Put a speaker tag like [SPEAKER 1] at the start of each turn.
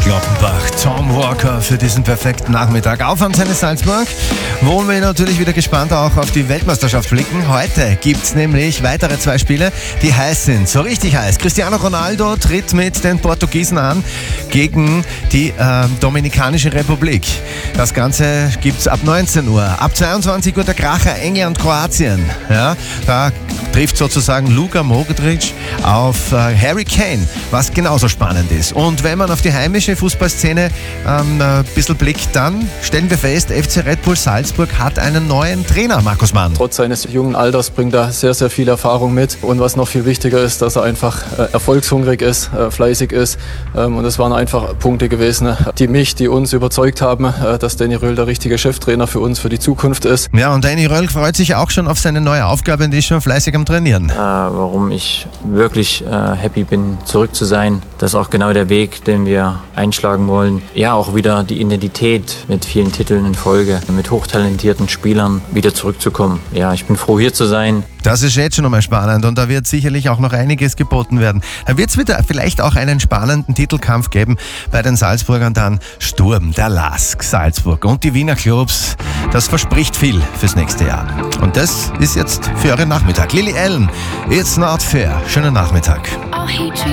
[SPEAKER 1] Glockenbach, Tom Walker für diesen perfekten Nachmittag. Auf an seine Salzburg, wo wir natürlich wieder gespannt auch auf die Weltmeisterschaft blicken. Heute gibt's nämlich weitere 2 Spiele, die heiß sind, so richtig heiß. Cristiano Ronaldo tritt mit den Portugiesen an gegen die Dominikanische Republik. Das Ganze gibt's ab 19 Uhr. Ab 22 Uhr der Kracher England-Kroatien. Ja, da trifft sozusagen Luka Modric auf Harry Kane, was genauso spannend ist. Und wenn man auf die heimische Fußballszene ein bisschen blickt, dann stellen wir fest, FC Red Bull Salzburg hat einen neuen Trainer, Markus Mann.
[SPEAKER 2] Trotz seines jungen Alters bringt er sehr, sehr viel Erfahrung mit. Und was noch viel wichtiger ist, dass er einfach erfolgshungrig ist, fleißig ist. Und es waren einfach Punkte gewesen, die uns überzeugt haben, dass Danny Röhl der richtige Cheftrainer für uns, für die Zukunft ist.
[SPEAKER 1] Ja, und Danny Röhl freut sich auch schon auf seine neue Aufgabe und ist schon fleißig am Trainieren.
[SPEAKER 3] Warum ich wirklich happy bin, zurück zu sein. Das ist auch genau der Weg, den wir einschlagen wollen. Ja, auch wieder die Identität mit vielen Titeln in Folge, mit hochtalentierten Spielern wieder zurückzukommen. Ja, ich bin froh, hier zu sein.
[SPEAKER 1] Das ist jetzt schon einmal spannend und da wird sicherlich auch noch einiges geboten werden. Da wird es wieder vielleicht auch einen spannenden Titelkampf geben bei den Salzburgern. Dann Sturm, der LASK Salzburg und die Wiener Clubs. Das verspricht viel fürs nächste Jahr. Und das ist jetzt für euren Nachmittag. Lily Allen, It's Not Fair. Schönen Nachmittag.